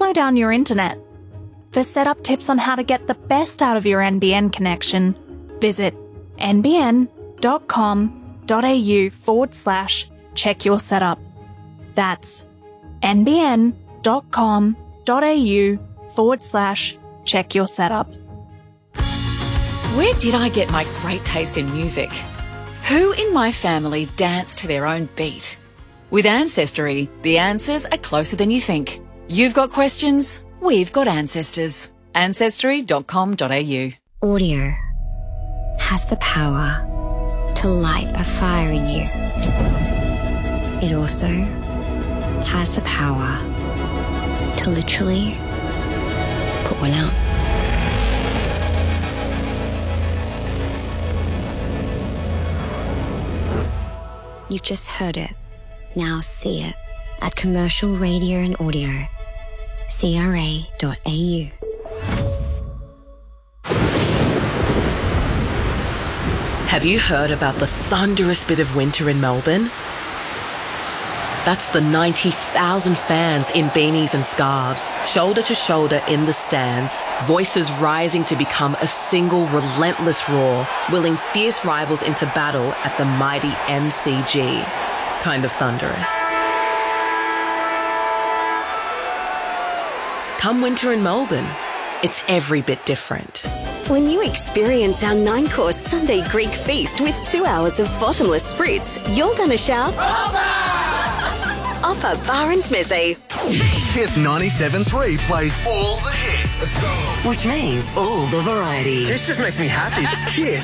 slow down your internet. For setup tips on how to get the best out of your NBN connection, visit nbn.com.au/check your setup. That's nbn.com.au/check your setup. Where did I get my great taste in music? Who in my family danced to their own beat? With Ancestry, the answers are closer than you think. You've got questions, we've got ancestors. Ancestry.com.au. Audio has the power to light a fire in you. It also has the power to literally put one out. You've just heard it. Now see it at Commercial Radio and Audio, CRA.au. Have you heard about the thunderous bit of winter in Melbourne? That's the 90,000 fans in beanies and scarves, shoulder to shoulder in the stands, voices rising to become a single relentless roar, willing fierce rivals into battle at the mighty MCG. Kind of thunderous. Come winter in Melbourne, it's every bit different. When you experience our 9-course Sunday Greek feast with 2 hours of bottomless spritz, you're going to shout, Oppa Bar and Mizzy. Kiss 97.3 plays all the hits. Which means all the variety. This just makes me happy. Kiss.